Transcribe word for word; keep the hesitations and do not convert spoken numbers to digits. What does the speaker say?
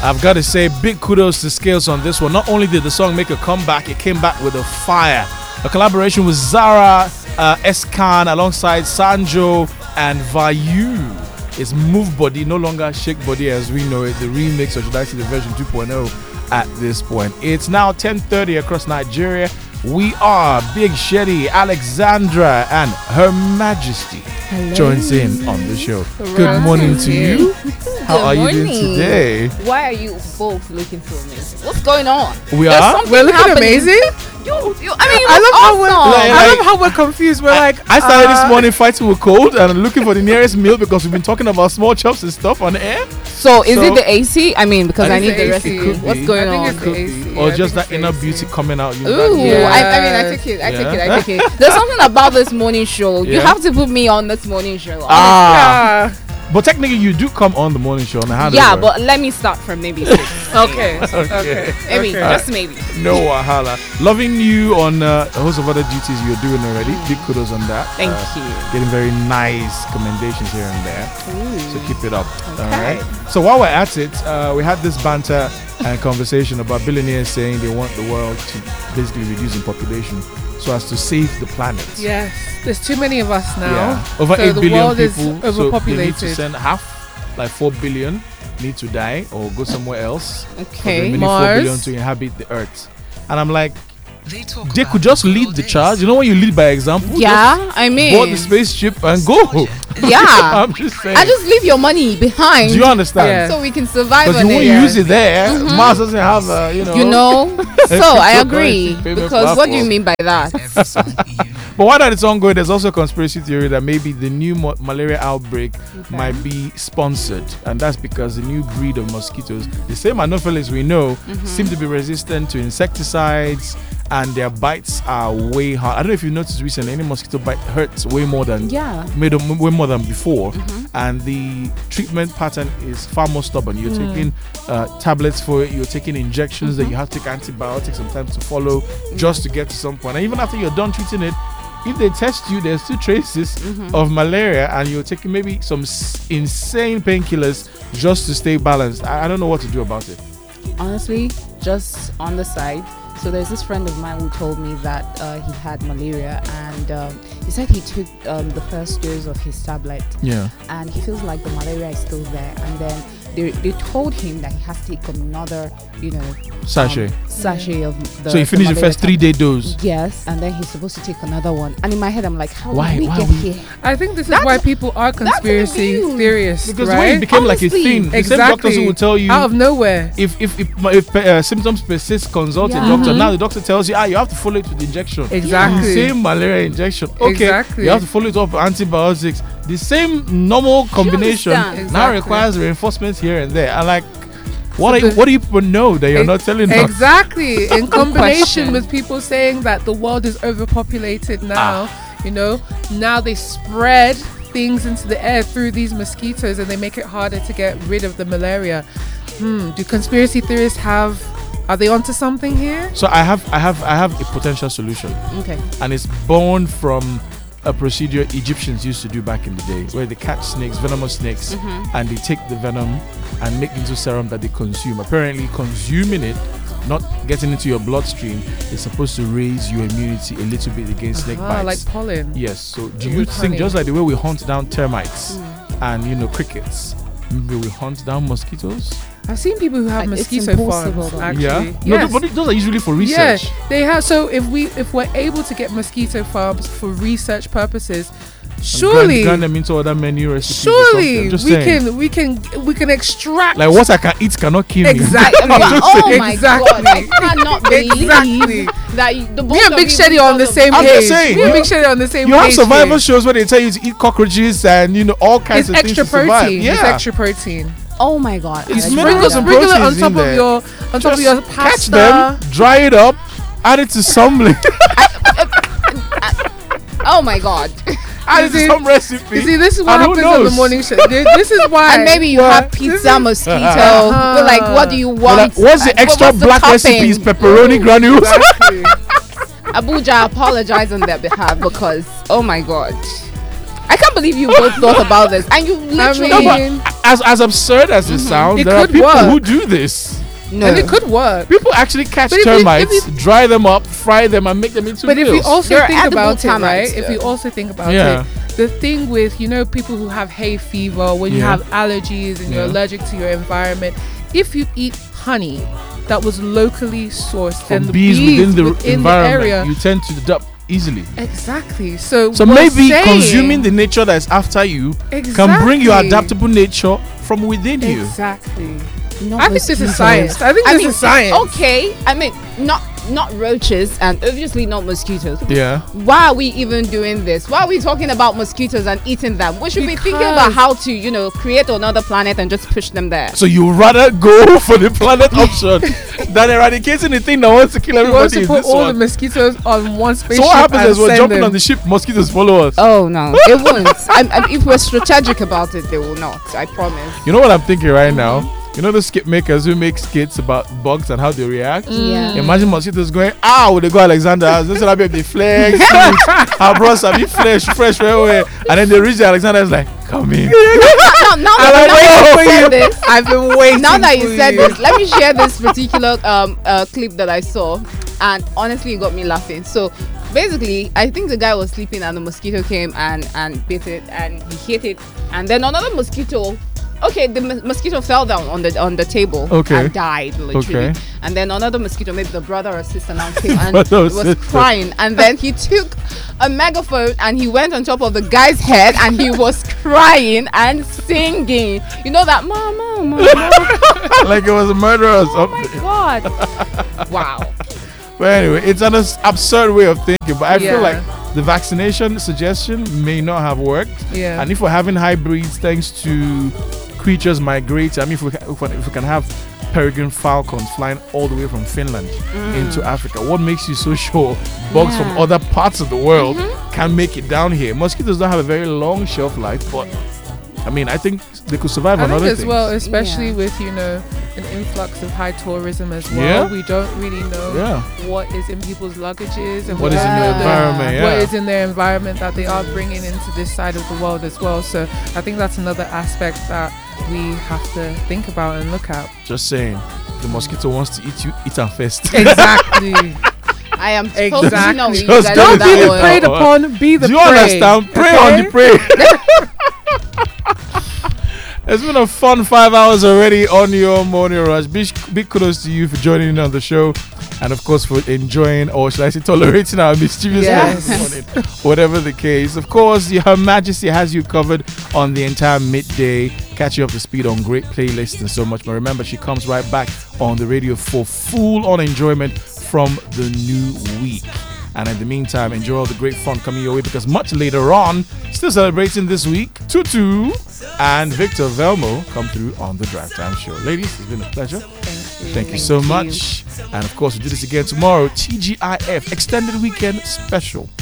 I've got to say, big kudos to Scales on this one. Not only did the song make a comeback, it came back with a fire. A collaboration with Zara uh, S. Khan alongside Sanjo and Vayu. It's Move Body, no longer Shake Body as we know it. The remix, or should I say the version two point oh at this point. It's now ten thirty across Nigeria. We are Big Shetty, Alexandra, and Her Majesty Hello. Joins in on the show. Right. Good morning to you. How Good are morning. you doing today? Why are you both looking so amazing? What's going on? We There's are? something We're looking happening. amazing? You, you, I mean, you I look love how we're, awesome. Like- I like- love how we're confused. We're like, I started uh, this morning fighting with cold and looking for the nearest meal because we've been talking about small chops and stuff on air. So is So- it the A C? I mean, because I I, think need the it's the A C. recipe. It could What's be. going I think on? it's the Could A be. C, Or I just think that it's inner A C. beauty coming out. You know, Ooh, that- Yeah. I, I mean, I take it, I take Yeah. it, I take it. There's something about this morning show. You Yeah. have to put me on this morning show. Ah. yeah. But technically, you do come on the morning show on the hand. yeah, but let me start from maybe six. Okay. Okay. Maybe, okay. just maybe. No wahala. Loving you on uh, a host of other duties you're doing already. Big kudos on that. Thank Uh, you. Getting very nice commendations here and there. So keep it up. All Okay. right. So while we're at it, uh, we had this banter and conversation about billionaires saying they want the world to basically reduce in population so as to save the planet. Yes. There's too many of us now. Yeah. Over So eight the billion world is people. So they need to overpopulated. send half, like four billion, need to die or go somewhere else. For the Okay. remaining four Mars. billion to inhabit the earth. And I'm like, they could just lead the charge. You know when you lead by example? Yeah, I Just mean, board the spaceship and go. yeah. I'm just saying. I just leave your money behind. Do you understand? Yeah. so we can survive Because on you it. won't Yeah. use it there. Mars doesn't have a, you know. You know? So I cryptocurrency agree. payment Because what do you platform. mean by that? But while that is ongoing, there's also a conspiracy theory that maybe the new mo- malaria outbreak Okay. might be sponsored. And that's because the new breed of mosquitoes, the same Anopheles we know, Mm-hmm. seem to be resistant to insecticides and their bites are way hard. I don't know if you noticed recently, any mosquito bite hurts way more than Yeah. made them way more than before, Mm-hmm. and the treatment pattern is far more stubborn. You're Mm. taking uh, tablets for it, you're taking injections that you have to take antibiotics sometimes to follow just to get to some point. And even after you're done treating it, if they test you, there's still traces of malaria, and you're taking maybe some s- insane painkillers just to stay balanced. I, I don't know what to do about it. Honestly, just on the side. So there's this friend of mine who told me that uh, he had malaria, and um, he said he took um, the first dose of his tablet, Yeah. and he feels like the malaria is still there. And then they, they told him that he has to take another, you know, Sachet. um, sachet of the. so you finish the malaria first three day dose. tablet. Yes, and then he's supposed to take another one. And in my head, I'm like, how Why- did we why get we- here? I think this is That's- why people are conspiracy confused. theorists, Because right? when it became like a Honestly, thing, the same doctors who will tell you out of nowhere. if if if, if uh, symptoms persist, consult Yeah. a doctor. Mhm. Now the doctor tells you, ah, you have to follow it with injection. Exactly. The same malaria injection. Okay. Exactly. You have to follow it up with antibiotics. The same normal combination understand? now Exactly. requires reinforcements here and there. And like, what So are you, the- what do you people know that you're Ex- not telling us? Exactly. In combination question. with people saying that the world is overpopulated now, you know, now they spread things into the air through these mosquitoes and they make it harder to get rid of the malaria. Hmm. Do conspiracy theorists have, are they onto something here? So I have I have I have a potential solution, Okay. and it's born from a procedure Egyptians used to do back in the day, where they catch snakes, venomous snakes, and they take the venom and make into serum that they consume. Apparently, consuming it, not getting into your bloodstream, is supposed to raise your immunity a little bit against snake Ah, bites. like pollen. Yes. So do With you think honey. just like the way we hunt down termites and you know crickets, maybe we hunt down mosquitoes? I've seen people who have Like, it's mosquito impossible, farms. though. Actually, Yeah. yes. No, th- but those are usually for Yeah, research. they have. So if we if we're able to get mosquito farms for research purposes, And surely, grind, grind them into other menu recipes. or surely something. Just we saying. can we can we can extract Like what I can eat cannot kill me. exactly. I'm just oh saying. my Exactly. god! I cannot believe Exactly. that you, the both Me and of Big you Shady on the because of- same I'm just page. saying, Me and you- Big Shady on the same You have page. survival here. shows where they tell you to eat cockroaches and you know all kinds It's of extra things to survive. protein. Yeah. It's extra protein. Oh my god! It's I minerals tried and that. Sprinkle it on proteins top in of there. your on top of Just your catch pasta. them, dry it up, add it to some li- Oh my god! add it to see- some recipe. You see, this is what And who happens on the knows? morning show. This this is why. And maybe you have This pizza is- mosquito. Uh-huh. We're like, what do you But want? like, what's the Like, extra what's the black topping? recipes? Pepperoni granules. Exactly. Abuja, I apologize on their behalf because oh my god, I can't believe you both thought about this and you literally. I No, but mean, I- as as absurd as it sounds, It there are could people work. who do this. No. And it could work. People actually catch But if you- if termites, you- dry them up, fry them, and make them into But if meals. you also There are think edible about it, right? termites, If you though. also think about Yeah. it, the thing with, you know, people who have hay fever, when you Yeah. have allergies and you're Yeah. allergic to your environment, if you eat honey that was locally sourced from and the bees, within the within environment, the area, you tend to adapt easily. exactly. So, So we're maybe saying- consuming the nature that is after you exactly. can bring your adaptable nature from within you. Exactly. Not I think this mosquitoes. is science. I think I this mean, is science. Okay, I mean, not not roaches and obviously not mosquitoes. Yeah. Why are we even doing this? Why are we talking about mosquitoes and eating them? We should be thinking about Because- how to, you know, create another planet and just push them there. So you rather go for the planet option than eradicating the thing that wants to kill We want everybody. to in put this all the one. mosquitoes on one So spaceship what happens and is we're send jumping them. on the ship, mosquitoes follow us. Oh no, it won't. I, I, if we're strategic about it, they will not. I promise. You know what I'm thinking right now? You know the skit makers who make skits about bugs and how they react? Yeah. Imagine mosquitoes going, ah, would they go Alexander? This will be the flex. Our bros have been fresh, fresh, right away. And then they reach the Alexander's like, come in. now, now, I've that- been now that you waiting said for this, you. I've been waiting. now that you for said this, let me share this particular um uh, clip that I saw, and honestly, it got me laughing. So basically, I think the guy was sleeping and the mosquito came and and bit it and he hit it, and then another mosquito. Okay, the mos- mosquito fell down on the on the table Okay. and died literally. Okay. And then another mosquito, maybe the brother or sister, now came and Brother or was sister. crying. And then he took a megaphone and he went on top of the guy's head and he was crying and singing. You know that, mama, mama. Like it was a murder or Oh my something. god! Wow. But anyway, it's an as- absurd way of thinking. But I Yeah. feel like the vaccination suggestion may not have worked. Yeah. And if we're having hybrids thanks to creatures migrating, I mean, if we, ca- if we, if we can have peregrine falcons flying all the way from Finland into Africa, what makes you so sure bugs from Yeah. other parts of the world can make it down here? Mosquitoes don't have a very long shelf life, but I mean, I think they could survive I on think other as things. well, especially Yeah. with, you know, an influx of high tourism as well. Yeah. We don't really know Yeah. what is in people's luggages and What is in Yeah. their environment? Yeah. what is in their environment that they are bringing into this side of the world as well. So I think that's another aspect that we have to think about and look at. Just saying, if the mosquito wants to eat you, eat them first. Exactly. I am supposed to know Exactly. you Just guys don't Don't know be do that the it. oil. preyed upon, be the Do you prey. understand? Pray okay? on the prey. It's been a fun five hours already on your morning rush. Big, big kudos to you for joining in on the show, and of course for enjoying, or should I say, tolerating our mischievous Yes. this morning. Whatever the case, of course, Her Majesty has you covered on the entire midday. Catch you up to speed on great playlists and so much more. Remember, she comes right back on the radio for full-on enjoyment from the new week. And in the meantime, enjoy all the great fun coming your way, because much later on, still celebrating this week, Tutu and Victor Velmo come through on the Drive Time Show. Ladies, it's been a pleasure. Thank you. Thank you so much. And of course, we'll do this again tomorrow. T G I F, Extended Weekend Special.